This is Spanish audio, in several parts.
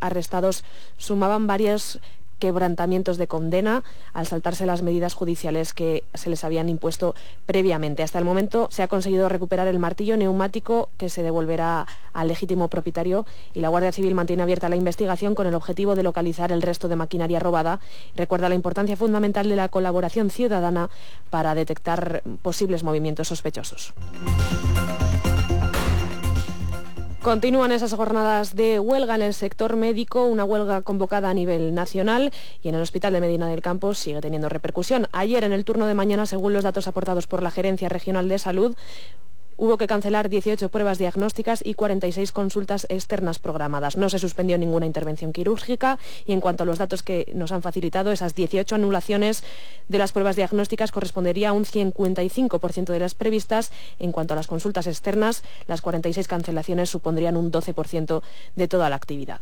arrestados sumaban varios quebrantamientos de condena al saltarse las medidas judiciales que se les habían impuesto previamente. Hasta el momento se ha conseguido recuperar el martillo neumático, que se devolverá al legítimo propietario, y la Guardia Civil mantiene abierta la investigación con el objetivo de localizar el resto de maquinaria robada. Recuerda la importancia fundamental de la colaboración ciudadana para detectar posibles movimientos sospechosos. Continúan esas jornadas de huelga en el sector médico, una huelga convocada a nivel nacional, y en el Hospital de Medina del Campo sigue teniendo repercusión. Ayer, en el turno de mañana, según los datos aportados por la Gerencia Regional de Salud, hubo que cancelar 18 pruebas diagnósticas y 46 consultas externas programadas. No se suspendió ninguna intervención quirúrgica, y en cuanto a los datos que nos han facilitado, esas 18 anulaciones de las pruebas diagnósticas correspondería a un 55% de las previstas. En cuanto a las consultas externas, las 46 cancelaciones supondrían un 12% de toda la actividad.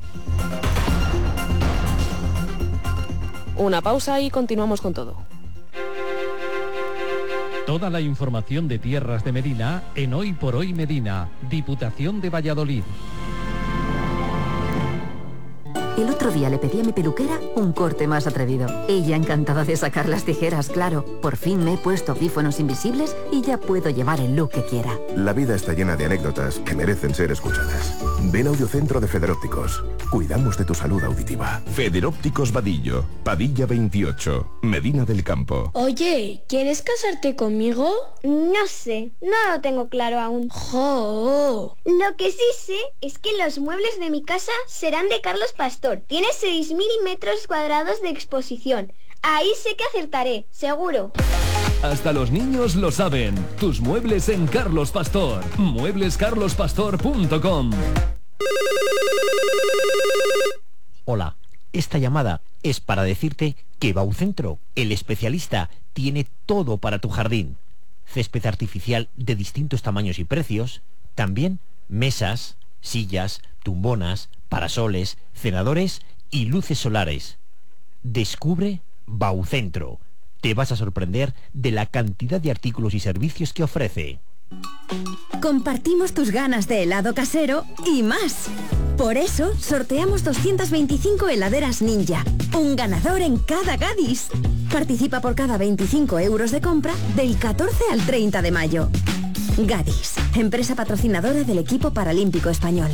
Una pausa y continuamos con todo. Toda la información de Tierras de Medina en Hoy por Hoy Medina, Diputación de Valladolid. El otro día le pedí a mi peluquera un corte más atrevido. Ella encantada de sacar las tijeras, claro. Por fin me he puesto audífonos invisibles y ya puedo llevar el look que quiera. La vida está llena de anécdotas que merecen ser escuchadas. Ven a Audiocentro de Federópticos. Cuidamos de tu salud auditiva. Federópticos Vadillo, Padilla 28, Medina del Campo. Oye, ¿quieres casarte conmigo? No sé, no lo tengo claro aún. ¡Jo! Lo que sí sé es que los muebles de mi casa serán de Carlos Pastor. Tiene 6.000 metros cuadrados de exposición. Ahí sé que acertaré, seguro. Hasta los niños lo saben. Tus muebles en Carlos Pastor. Mueblescarlospastor.com. Hola, esta llamada es para decirte que Baucentro, el especialista, tiene todo para tu jardín. Césped artificial de distintos tamaños y precios, también mesas, sillas, tumbonas, parasoles, cenadores y luces solares. Descubre Baucentro. Te vas a sorprender de la cantidad de artículos y servicios que ofrece. Compartimos tus ganas de helado casero y más. Por eso sorteamos 225 heladeras Ninja, un ganador en cada Gadis. Participa por cada 25 euros de compra del 14 al 30 de mayo. Gadis, empresa patrocinadora del equipo paralímpico español.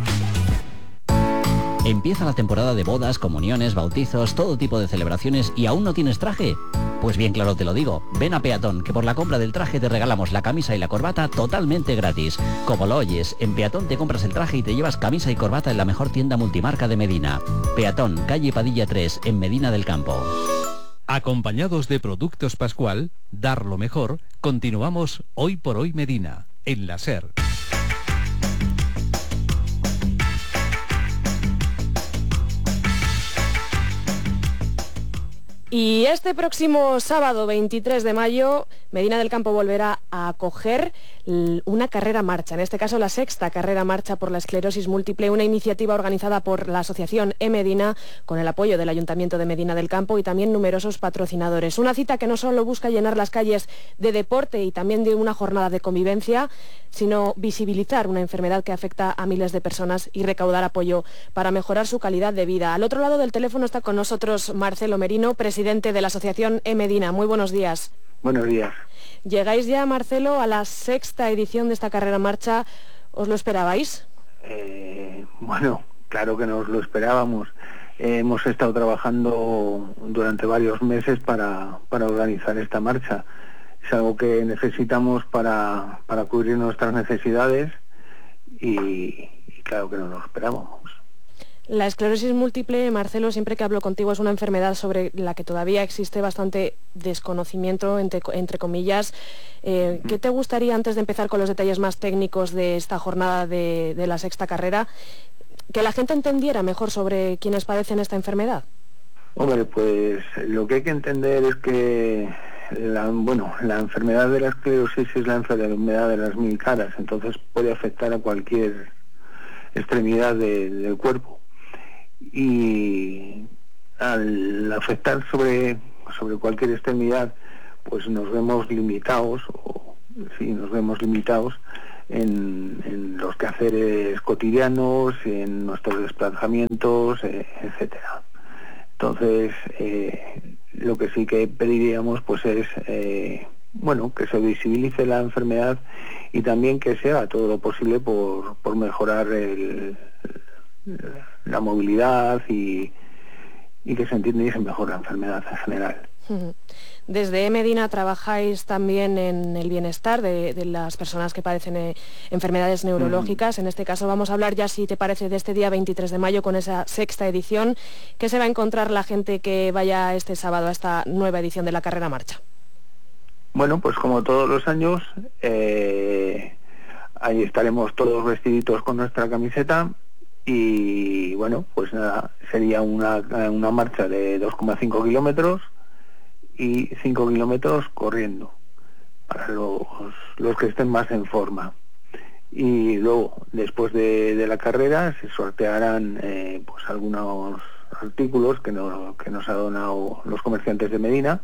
Empieza la temporada de bodas, comuniones, bautizos, todo tipo de celebraciones y ¿aún no tienes traje? Pues bien claro te lo digo, ven a Peatón, que por la compra del traje te regalamos la camisa y la corbata totalmente gratis. Como lo oyes, en Peatón te compras el traje y te llevas camisa y corbata en la mejor tienda multimarca de Medina. Peatón, calle Padilla 3, en Medina del Campo. Acompañados de Productos Pascual, dar lo mejor, continuamos Hoy por Hoy Medina, en la SER. Y este próximo sábado 23 de mayo, Medina del Campo volverá a acoger una carrera marcha, en este caso la sexta carrera marcha por la esclerosis múltiple, una iniciativa organizada por la asociación eMedina con el apoyo del Ayuntamiento de Medina del Campo y también numerosos patrocinadores. Una cita que no solo busca llenar las calles de deporte y también de una jornada de convivencia, sino visibilizar una enfermedad que afecta a miles de personas y recaudar apoyo para mejorar su calidad de vida. Al otro lado del teléfono está con nosotros Marcelo Merino, presidente de la asociación eMedina. Muy buenos días. Buenos días. Llegáis ya, Marcelo, a la sexta edición de esta carrera marcha. ¿Os lo esperabais? Bueno, claro que nos lo esperábamos. Hemos estado trabajando durante varios meses para organizar esta marcha. Es algo que necesitamos para cubrir nuestras necesidades y claro que no nos esperábamos. La esclerosis múltiple, Marcelo, siempre que hablo contigo es una enfermedad sobre la que todavía existe bastante desconocimiento, entre comillas. ¿Qué te gustaría, antes de empezar con los detalles más técnicos de esta jornada de la sexta carrera, que la gente entendiera mejor sobre quienes padecen esta enfermedad? Hombre, pues lo que hay que entender es que la enfermedad de la esclerosis es la enfermedad de las 1000 caras, entonces puede afectar a cualquier extremidad del cuerpo. Y al afectar sobre cualquier extremidad, pues nos vemos limitados en los quehaceres cotidianos, en nuestros desplazamientos, etcétera. Entonces, lo que sí que pediríamos pues es que se visibilice la enfermedad y también que se haga todo lo posible por mejorar la movilidad y que se entienda y se mejore la enfermedad en general. Desde Medina trabajáis también en el bienestar de las personas que padecen enfermedades neurológicas. En este caso vamos a hablar ya, si te parece, de este día 23 de mayo con esa 6ª edición. ¿Qué se va a encontrar la gente que vaya este sábado a esta nueva edición de la Carrera Marcha? Bueno, pues como todos los años, ahí estaremos todos vestiditos con nuestra camiseta y bueno, pues nada, sería una marcha de 2,5 kilómetros y 5 kilómetros corriendo para los que estén más en forma. Y luego, después de la carrera, se sortearán pues algunos artículos que nos ha donado los comerciantes de Medina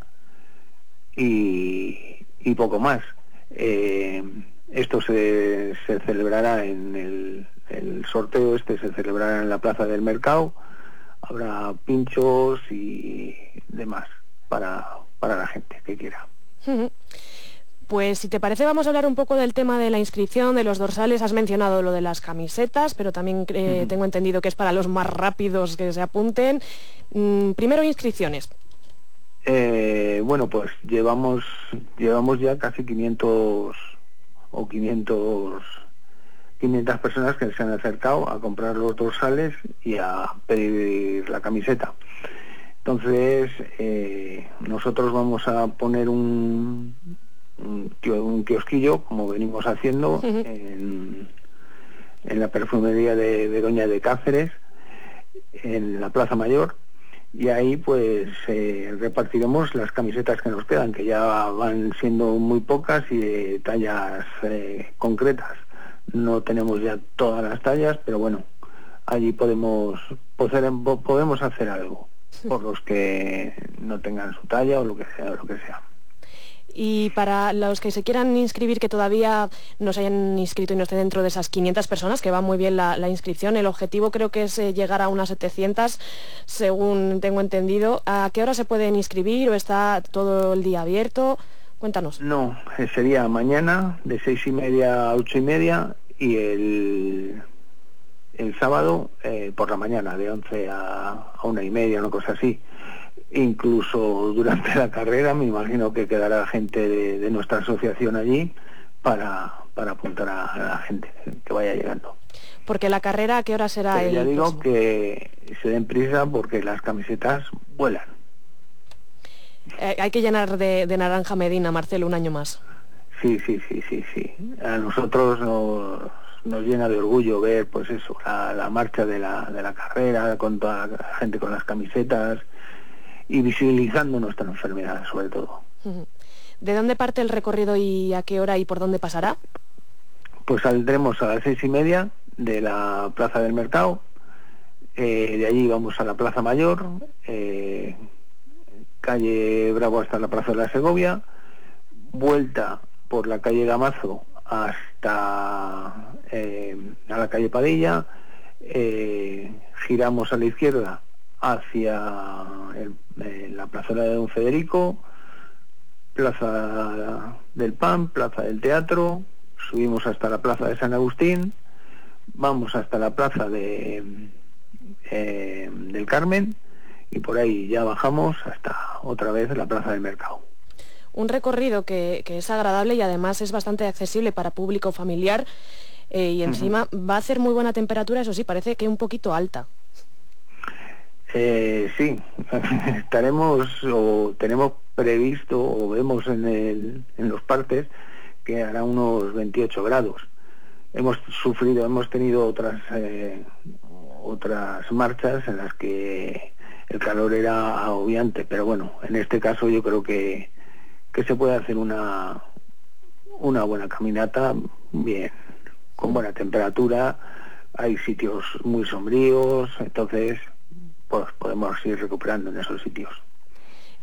y poco más. Esto se celebrará el sorteo se celebrará en la Plaza del Mercado. Habrá pinchos y demás para la gente que quiera. Pues si te parece vamos a hablar un poco del tema de la inscripción, de los dorsales. Has mencionado lo de las camisetas, pero también tengo entendido que es para los más rápidos que se apunten. Primero, inscripciones. Bueno, pues llevamos ya casi 500 personas que se han acercado a comprar los dorsales y a pedir la camiseta. Entonces, nosotros vamos a poner un kiosquillo, como venimos haciendo, en la perfumería de Begoña de Cáceres, en la Plaza Mayor, y ahí pues repartiremos las camisetas que nos quedan, que ya van siendo muy pocas y de tallas concretas. No tenemos ya todas las tallas, pero bueno, allí podemos hacer algo por los que no tengan su talla o lo que sea. Y para los que se quieran inscribir, que todavía no se hayan inscrito y no estén dentro de esas 500 personas, que va muy bien la inscripción, el objetivo creo que es llegar a unas 700, según tengo entendido. ¿A qué hora se pueden inscribir o está todo el día abierto? Cuéntanos. No, sería mañana de 6:30 a 8:30 y el sábado por la mañana de 11 a 1:30, una cosa así. Incluso durante la carrera me imagino que quedará gente de nuestra asociación allí para apuntar a la gente que vaya llegando. Porque la carrera, ¿a qué hora será? Pero ya digo que se den prisa porque las camisetas vuelan. Hay que llenar de naranja Medina, Marcelo, un año más. Sí. A nosotros nos llena de orgullo ver pues eso, la marcha de la carrera, con toda la gente con las camisetas y visibilizando nuestra enfermedad sobre todo. ¿De dónde parte el recorrido y a qué hora y por dónde pasará? Pues saldremos a las 6:30 de la Plaza del Mercado, de allí vamos a la Plaza Mayor, calle Bravo hasta la Plaza de la Segovia, vuelta por la calle Gamazo hasta a la calle Padilla, giramos a la izquierda hacia la plazuela de Don Federico, Plaza del Pan, Plaza del Teatro, subimos hasta la Plaza de San Agustín, vamos hasta la Plaza del Carmen y por ahí ya bajamos hasta otra vez la Plaza del Mercado. Un recorrido que es agradable y además es bastante accesible para público familiar y encima va a hacer muy buena temperatura, eso sí, parece que un poquito alta. Sí, tenemos previsto o vemos en los partes que hará unos 28 grados. Hemos tenido otras marchas en las que el calor era agobiante, pero bueno, en este caso yo creo que se puede hacer una buena caminata, bien, con buena temperatura, hay sitios muy sombríos, entonces pues podemos ir recuperando en esos sitios.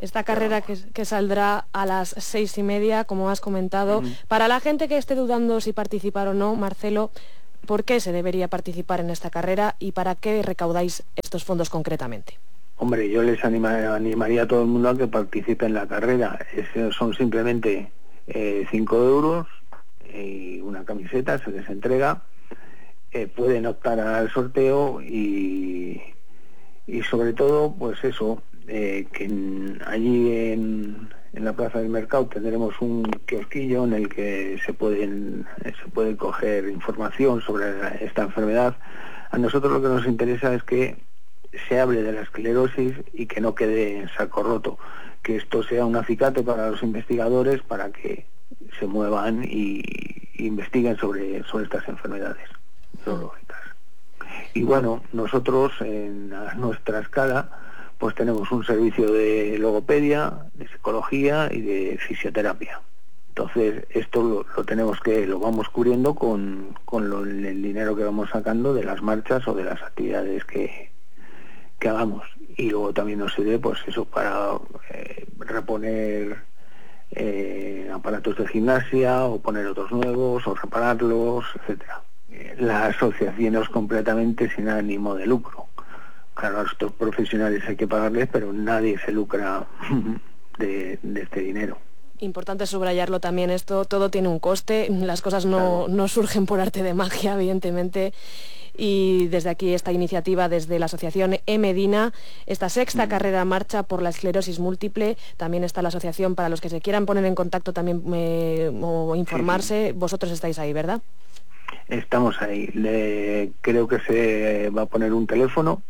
Esta carrera que saldrá a las 6:30, como has comentado. Para la gente que esté dudando si participar o no, Marcelo, ¿por qué se debería participar en esta carrera y para qué recaudáis estos fondos concretamente? Hombre, yo les animaría a todo el mundo a que participe en la carrera. Son simplemente 5 euros y una camiseta, se les entrega. Pueden optar al sorteo y sobre todo, pues eso, que allí en la Plaza del Mercado tendremos un kiosquillo en el que se puede coger información sobre esta enfermedad. A nosotros lo que nos interesa es que se hable de la esclerosis y que no quede en saco roto, que esto sea un acicate para los investigadores para que se muevan y investiguen sobre estas enfermedades neurológicas. Y bueno, nosotros a nuestra escala pues tenemos un servicio de logopedia, de psicología y de fisioterapia. Entonces esto lo vamos cubriendo con el dinero que vamos sacando de las marchas o de las actividades que hagamos. Y luego también nos sirve pues eso para reponer aparatos de gimnasia o poner otros nuevos o repararlos, etcétera. La asociación es completamente sin ánimo de lucro. Claro, a estos profesionales hay que pagarles, pero nadie se lucra de este dinero. Importante subrayarlo también, esto todo tiene un coste, las cosas no surgen por arte de magia, evidentemente. Y desde aquí esta iniciativa, desde la asociación Medina, esta sexta carrera marcha por la esclerosis múltiple, también está la asociación para los que se quieran poner en contacto también o informarse. Sí. Vosotros estáis ahí, ¿verdad? Estamos ahí. Creo que se va a poner un teléfono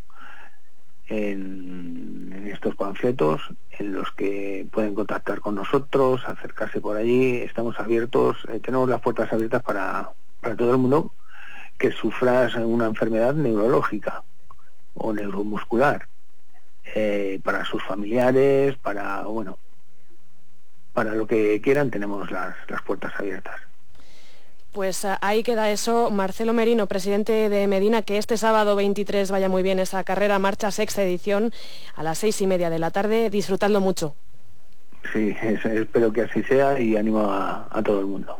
en estos panfletos en los que pueden contactar con nosotros, acercarse por allí. Estamos abiertos, tenemos las puertas abiertas para todo el mundo que sufra una enfermedad neurológica o neuromuscular, para sus familiares, para lo que quieran, tenemos las puertas abiertas. Pues ahí queda eso. Marcelo Merino, presidente de Medina, que este sábado 23 vaya muy bien esa carrera, marcha sexta edición a las 6:30 de la tarde. Disfrutadlo mucho. Sí, espero que así sea y animo a todo el mundo.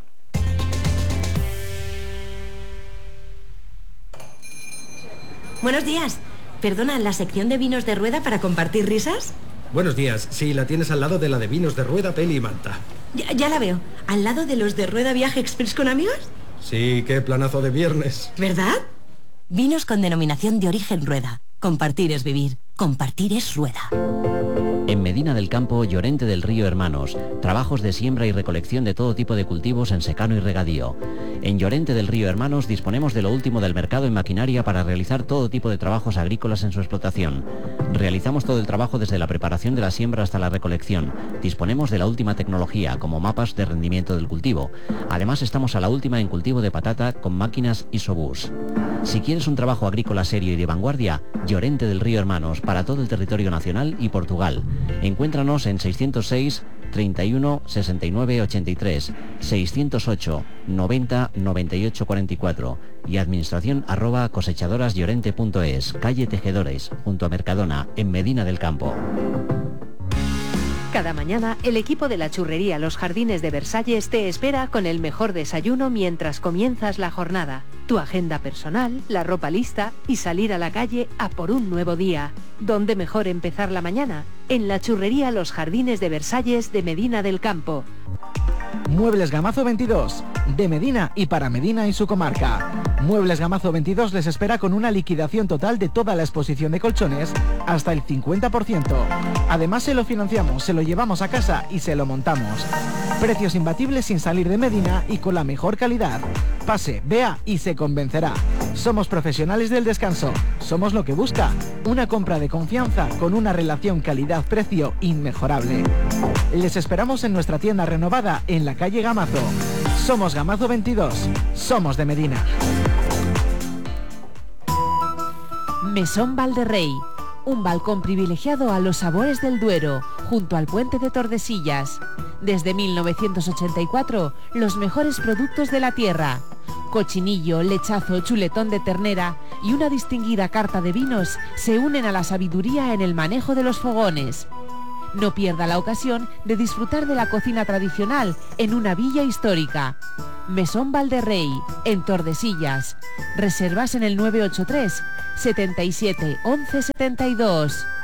Buenos días. Perdona, ¿la sección de vinos de rueda para compartir risas? Buenos días. Sí, la tienes al lado de la de vinos de rueda, peli y manta. Ya la veo. ¿Al lado de los de rueda viaje express con amigos? Sí, qué planazo de viernes. ¿Verdad? Vinos con denominación de origen rueda. Compartir es vivir. Compartir es rueda. En Medina del Campo, Llorente del Río Hermanos, trabajos de siembra y recolección de todo tipo de cultivos en secano y regadío. En Llorente del Río Hermanos disponemos de lo último del mercado en maquinaria para realizar todo tipo de trabajos agrícolas en su explotación. Realizamos todo el trabajo desde la preparación de la siembra hasta la recolección. Disponemos de la última tecnología, como mapas de rendimiento del cultivo. Además, estamos a la última en cultivo de patata con máquinas Isobus. Si quieres un trabajo agrícola serio y de vanguardia, Llorente del Río Hermanos, para todo el territorio nacional y Portugal. Encuéntranos en 606 31 69 83, 608 90 98 44 y administración @cosechadorasllorente.es, calle Tejedores, junto a Mercadona, en Medina del Campo. Cada mañana, el equipo de la churrería Los Jardines de Versalles te espera con el mejor desayuno mientras comienzas la jornada. Tu agenda personal, la ropa lista y salir a la calle a por un nuevo día. ¿Dónde mejor empezar la mañana? En la churrería Los Jardines de Versalles de Medina del Campo. Muebles Gamazo 22, de Medina y para Medina y su comarca. Muebles Gamazo 22 les espera con una liquidación total de toda la exposición de colchones hasta el 50%. Además se lo financiamos, se lo llevamos a casa y se lo montamos. Precios imbatibles sin salir de Medina y con la mejor calidad. Pase, vea y se convencerá. Somos profesionales del descanso. Somos lo que busca. Una compra de confianza con una relación calidad-precio inmejorable. Les esperamos en nuestra tienda renovada en la calle Gamazo. Somos Gamazo 22. Somos de Medina. Mesón Valderrey. Un balcón privilegiado a los sabores del Duero, junto al puente de Tordesillas. Desde 1984, los mejores productos de la tierra. Cochinillo, lechazo, chuletón de ternera y una distinguida carta de vinos se unen a la sabiduría en el manejo de los fogones. No pierda la ocasión de disfrutar de la cocina tradicional en una villa histórica. Mesón Valderrey, en Tordesillas. Reservas en el 983 77 11 72.